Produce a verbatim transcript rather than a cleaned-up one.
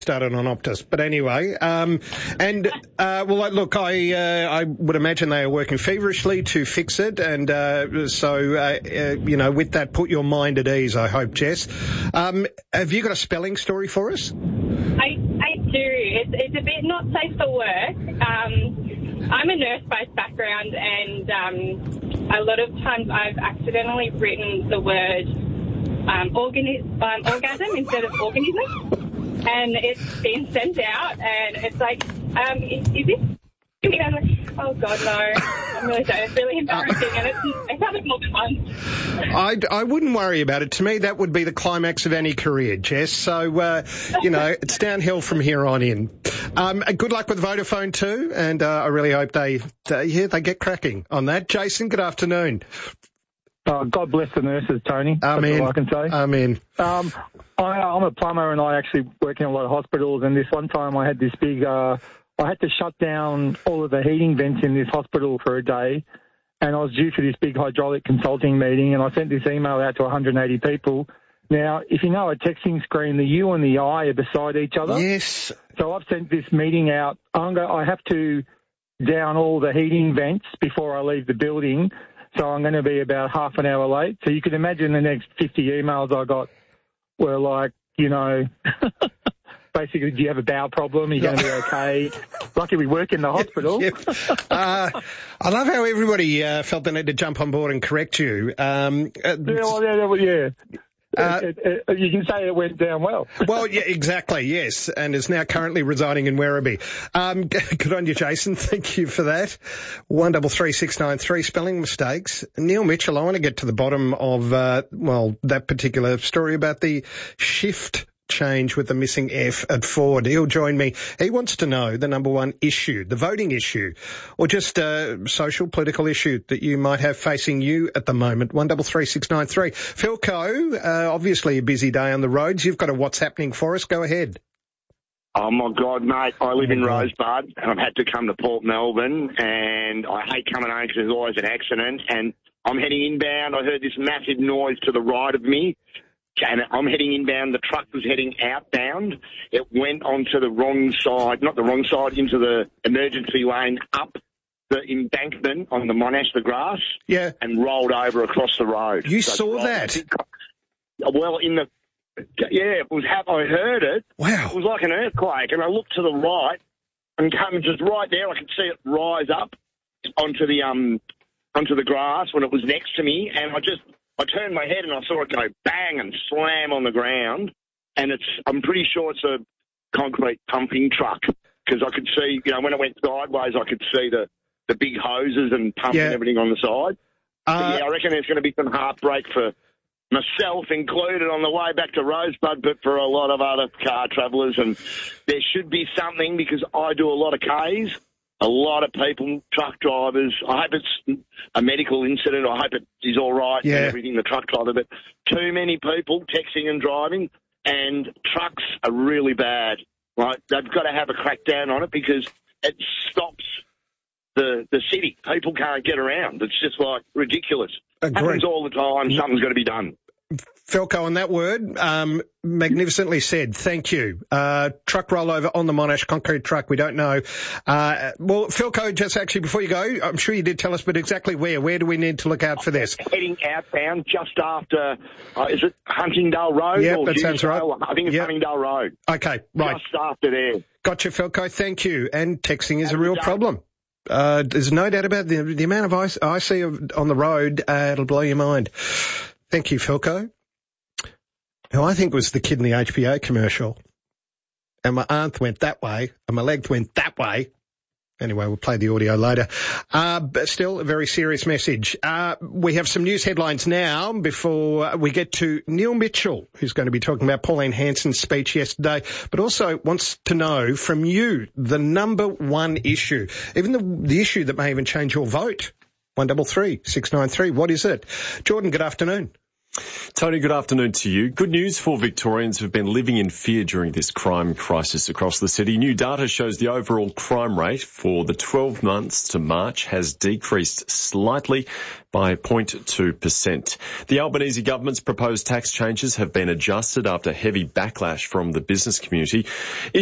started on Optus. But anyway, um, and, uh, well, look, I, uh, I would imagine they are working feverishly to fix it. And, uh, so, uh, uh, you know, with that, put your mind at ease, I hope, Jess. Um, have you got a spelling story for us? I, I do. It's, it's a bit not safe for work. Um, I'm a nurse-based background, and, um, a lot of times I've accidentally written the word, um, organi- um orgasm instead of organism. And it's been sent out, and it's like, um, is, is this... And I'm like, oh, God, no. I'm really sorry. It's really embarrassing, and it's, it's happened more than once. I, I wouldn't worry about it. To me, that would be the climax of any career, Jess. So, uh, you know, it's downhill from here on in. Um, good luck with Vodafone too, and uh, I really hope they, they, yeah, they get cracking on that. Jason, good afternoon. Oh, God bless the nurses, Tony. Amen. That's all I can say. Amen. Um, I, I'm a plumber, and I actually work in a lot of hospitals, and this one time I had this big, uh, I had to shut down all of the heating vents in this hospital for a day, and I was due for this big hydraulic consulting meeting, and I sent this email out to one hundred eighty people. Now, if you know a texting screen, the U and the I are beside each other. Yes. So I've sent this meeting out. I'm go, I have to down all the heating vents before I leave the building. So I'm going to be about half an hour late. So you can imagine the next fifty emails I got were like, you know, basically, do you have a bowel problem? Are you going to be okay? Lucky we work in the hospital. Yep. uh, I love how everybody uh, felt they need to jump on board and correct you. Um, uh, yeah, well, yeah, well, yeah. Uh, it, it, it, you can say it went down well. Well, yeah, exactly, yes, and is now currently residing in Werribee. Um, good on you, Jason. Thank you for that. One double three six nine three spelling mistakes. Neil Mitchell, I want to get to the bottom of uh, well that particular story about the shift change with the missing F at Ford. He'll join me. He wants to know the number one issue, the voting issue, or just a social, political issue that you might have facing you at the moment. One double three six nine three. Philco, uh, obviously a busy day on the roads. You've got a what's happening for us. Go ahead. Oh, my God, mate. I live in Rosebud, and I've had to come to Port Melbourne, and I hate coming home because there's always an accident, and I'm heading inbound. I heard this massive noise to the right of me. And I'm heading inbound. The truck was heading outbound. It went onto the wrong side, not the wrong side, into the emergency lane up the embankment on the Monash, the grass, yeah, and rolled over across the road. You so saw that? Well, in the yeah, it was. I heard it. Wow! It was like an earthquake, and I looked to the right, and coming just right there, I could see it rise up onto the um onto the grass when it was next to me, and I just. I turned my head and I saw it go bang and slam on the ground, and it's. I'm pretty sure it's a concrete pumping truck because I could see, you know, when it went sideways, I could see the, the big hoses and pump yeah. and everything on the side. Uh, so, yeah, I reckon there's going to be some heartbreak for myself included on the way back to Rosebud, but for a lot of other car travellers, and there should be something because I do a lot of Ks. A lot of people, truck drivers, I hope it's a medical incident. I hope it is all right yeah. and everything, the truck driver. But too many people texting and driving, and trucks are really bad. Right? They've got to have a crackdown on it because it stops the the city. People can't get around. It's just like ridiculous. It happens all the time. Something's got to be done. Felco, on that word, um, magnificently said. Thank you. Uh, truck rollover on the Monash, concrete truck, we don't know. Uh, well, Felco, just actually before you go, I'm sure you did tell us, but exactly where? Where do we need to look out for this? Heading outbound just after, uh, is it Huntingdale Road? Yeah, or that sounds right. I think it's yep. Huntingdale Road. Okay, right. Just after there. Gotcha, Felco. Thank you. And texting is a real problem. Uh, there's no doubt about the, the amount of ice I see on the road. Uh, it'll blow your mind. Thank you, Felco. Who I think was the kid in the H P A commercial. And my aunt went that way, and my leg went that way. Anyway, we'll play the audio later. Uh, but still, a very serious message. Uh, we have some news headlines now before we get to Neil Mitchell, who's going to be talking about Pauline Hanson's speech yesterday, but also wants to know from you the number one issue, even the, the issue that may even change your vote. One double three six nine three. What is it? Jordan, good afternoon. Tony, good afternoon to you. Good news for Victorians who've been living in fear during this crime crisis across the city. New data shows the overall crime rate for the twelve months to March has decreased slightly by zero point two percent. The Albanese government's proposed tax changes have been adjusted after heavy backlash from the business community.